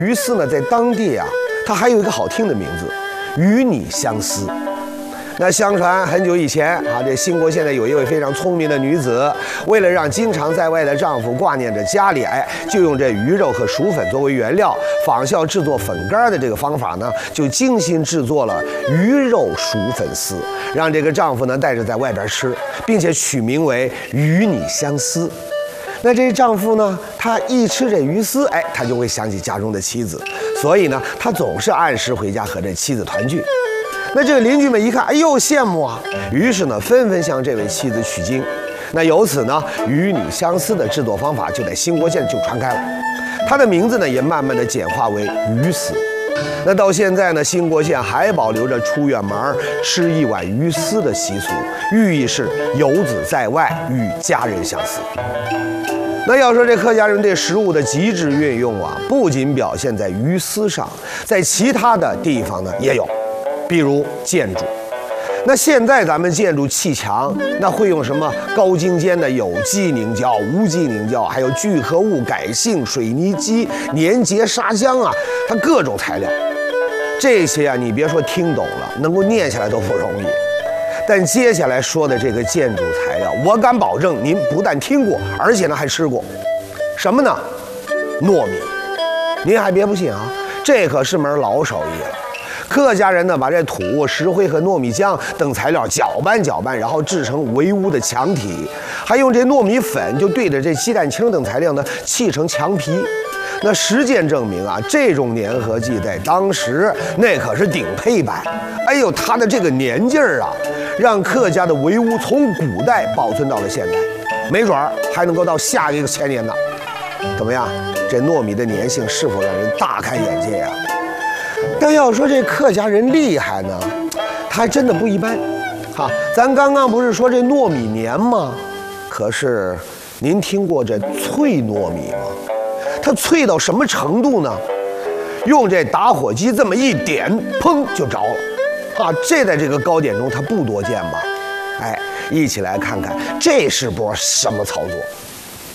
鱼丝呢，在当地啊，它还有一个好听的名字，与你相思。那相传很久以前啊，这兴国县呢有一位非常聪明的女子，为了让经常在外的丈夫挂念着家里，就用这鱼肉和薯粉作为原料，仿效制作粉干的这个方法呢，就精心制作了鱼肉薯粉丝，让这个丈夫呢带着在外边吃，并且取名为“与你相思”。那这丈夫呢，他一吃这鱼丝，他就会想起家中的妻子，所以呢，他总是按时回家和这妻子团聚。那这个邻居们一看，哎呦，羡慕啊！于是呢，纷纷向这位妻子取经。那由此呢，与你相思的制作方法就在兴国县就传开了。它的名字呢，也慢慢的简化为鱼丝。那到现在呢，兴国县还保留着出远门吃一碗鱼丝的习俗，寓意是游子在外与家人相思。那要说这客家人对食物的极致运用啊，不仅表现在鱼丝上，在其他的地方呢也有。比如建筑，那现在咱们建筑砌墙，那会用什么高精尖的有机凝胶、无机凝胶，还有聚合物改性、水泥基、粘结砂浆啊，它各种材料。这些啊，你别说听懂了，能够念下来都不容易。但接下来说的这个建筑材料，我敢保证您不但听过，而且呢还吃过。什么呢？糯米。您还别不信啊，这可是门老手艺了。客家人呢，把这土、石灰和糯米浆等材料搅拌，然后制成围屋的墙体，还用这糯米粉就对着这鸡蛋清等材料呢砌成墙皮。那实践证明啊，这种粘合剂在当时那可是顶配版。哎呦，它的这个粘劲儿啊，让客家的围屋从古代保存到了现代，没准儿还能够到下一个千年呢。怎么样？这糯米的粘性是否让人大开眼界呀？但要说这客家人厉害呢，他还真的不一般，哈！咱刚刚不是说这糯米黏吗？可是您听过这脆糯米吗？它脆到什么程度呢？用这打火机这么一点，砰就着了，啊！这在这个糕点中它不多见吧？一起来看看这是波什么操作。